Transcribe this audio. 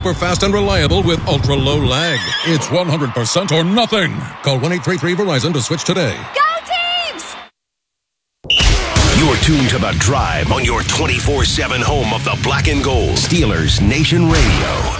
Super fast and reliable with ultra low lag. It's 100% or nothing. Call 1-833-VERIZON to switch today. Go Teams! You're tuned to The Drive on your 24/7 home of the Black and Gold. Steelers Nation Radio.